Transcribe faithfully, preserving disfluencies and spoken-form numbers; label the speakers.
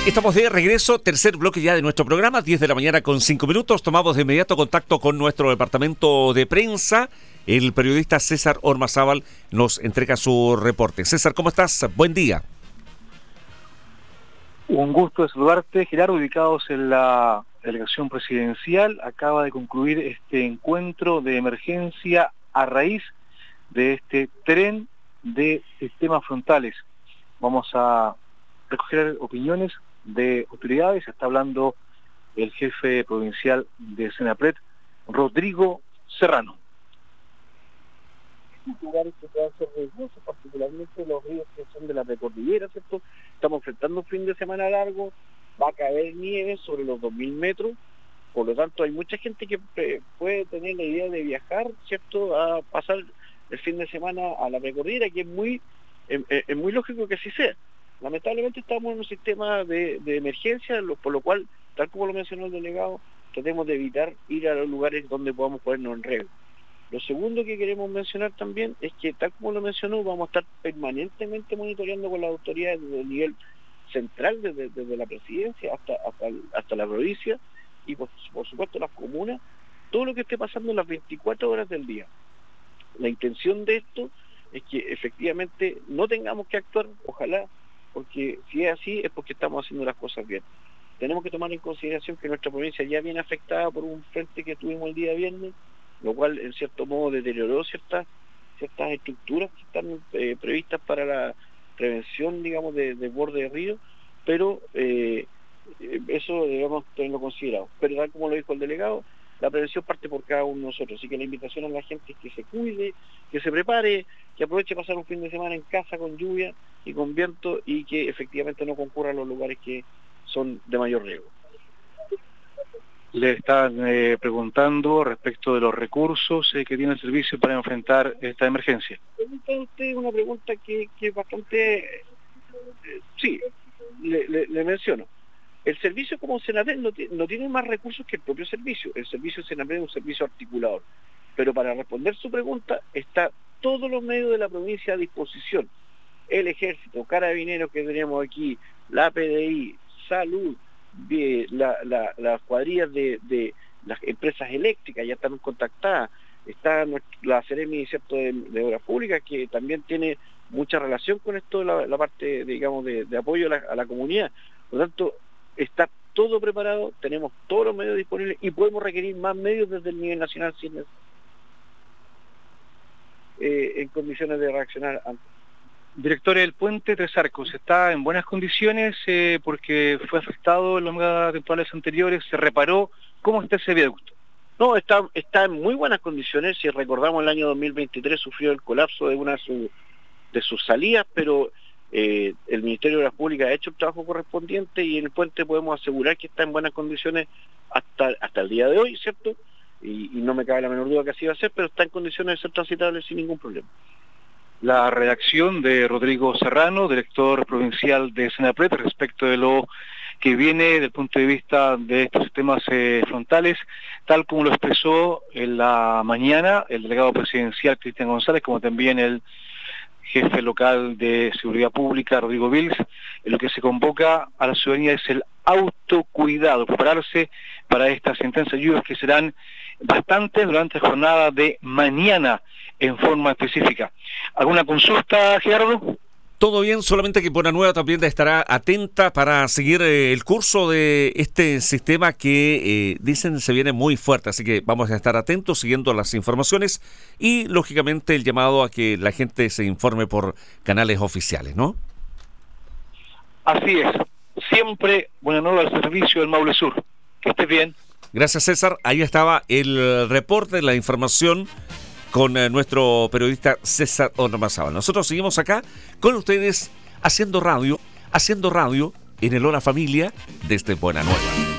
Speaker 1: Estamos de regreso, tercer bloque ya de nuestro programa, diez de la mañana con cinco minutos. Tomamos de inmediato contacto con nuestro departamento de prensa. El periodista César Ormazábal nos entrega su reporte. César, ¿cómo estás? Buen día.
Speaker 2: Un gusto de saludarte, Gerardo, ubicados en la delegación presidencial. Acaba de concluir este encuentro de emergencia a raíz de este tren de sistemas frontales. Vamos a recoger opiniones de autoridades. Está hablando el jefe provincial de Senapred, Rodrigo Serrano.
Speaker 3: Lugares que puedan ser riesgosos, particularmente los ríos que son de la precordillera, ¿cierto? Estamos enfrentando un fin de semana largo, va a caer nieve sobre los dos mil metros, por lo tanto hay mucha gente que eh, puede tener la idea de viajar, ¿cierto?, a pasar el fin de semana a la precordillera, que es muy, eh, eh, es muy lógico que así sea. Lamentablemente estamos en un sistema de, de emergencia, lo, por lo cual, tal como lo mencionó el delegado, tratemos de evitar ir a los lugares donde podamos ponernos en riesgo. Lo segundo que queremos mencionar también es que, tal como lo mencionó, vamos a estar permanentemente monitoreando con las autoridades desde el nivel central, desde, desde la presidencia hasta, hasta, hasta la provincia y por, por supuesto las comunas, todo lo que esté pasando en las veinticuatro horas del día. La intención de esto es que efectivamente no tengamos que actuar, ojalá, porque si es así es porque estamos haciendo las cosas bien. Tenemos que tomar en consideración que nuestra provincia ya viene afectada por un frente que tuvimos el día viernes, lo cual en cierto modo deterioró ciertas ciertas estructuras que están eh, previstas para la prevención, digamos, de, de borde de río, pero eh, eso debemos tenerlo considerado. Pero tal como lo dijo el delegado, la prevención parte por cada uno de nosotros, así que la invitación a la gente es que se cuide, que se prepare, que aproveche pasar un fin de semana en casa con lluvia y con viento y que efectivamente no concurra a los lugares que son de mayor riesgo.
Speaker 2: Le están eh, preguntando respecto de los recursos eh, que tiene el servicio para enfrentar esta emergencia.
Speaker 3: Pregunta usted una pregunta que, que es bastante... Eh, sí, le, le, le menciono. El servicio como Senapred no, no tiene más recursos que el propio servicio. El servicio Senapred es un servicio articulador. Pero para responder su pregunta, está todos los medios de la provincia a disposición. El Ejército, Carabineros que tenemos aquí, la P D I, Salud, de la, la, las cuadrillas de, de las empresas eléctricas ya están contactadas, está la Seremi, ¿cierto?, de, de Obras Públicas, que también tiene mucha relación con esto, la, la parte, digamos, de, de apoyo a la, a la comunidad. Por lo tanto, está todo preparado, tenemos todos los medios disponibles y podemos requerir más medios desde el nivel nacional si es eh, en condiciones de reaccionar antes.
Speaker 2: Director, el puente Tres Arcos está en buenas condiciones eh, porque fue afectado en las temporales anteriores, se reparó. ¿Cómo está ese viaducto?
Speaker 3: No, está, está en muy buenas condiciones. Si recordamos, el año dos mil veintitrés sufrió el colapso de una de, su, de sus salidas, pero eh, el Ministerio de Obras Públicas ha hecho el trabajo correspondiente y en el puente podemos asegurar que está en buenas condiciones hasta, hasta el día de hoy, ¿cierto? Y, y no me cabe la menor duda que así va a ser, pero está en condiciones de ser transitable sin ningún problema.
Speaker 2: La redacción de Rodrigo Serrano, director provincial de Senapred, respecto de lo que viene desde el punto de vista de estos sistemas eh, frontales, tal como lo expresó en la mañana el delegado presidencial Cristian González, como también el jefe local de Seguridad Pública, Rodrigo Vils. En lo que se convoca a la ciudadanía es el autocuidado, prepararse para estas intensas lluvias que serán bastantes durante la jornada de mañana en forma específica. ¿Alguna consulta, Gerardo?
Speaker 1: Todo bien, solamente que Buenanueva también estará atenta para seguir eh, el curso de este sistema que eh, dicen se viene muy fuerte, así que vamos a estar atentos siguiendo las informaciones y lógicamente el llamado a que la gente se informe por canales oficiales, ¿no?
Speaker 2: Así es, siempre Buenanueva al servicio del Maule Sur. Que estés bien.
Speaker 1: Gracias, César. Ahí estaba el reporte, la información con eh, nuestro periodista César Ormazábal. Nosotros seguimos acá con ustedes haciendo radio, haciendo radio en el Hola Familia desde Buenanueva.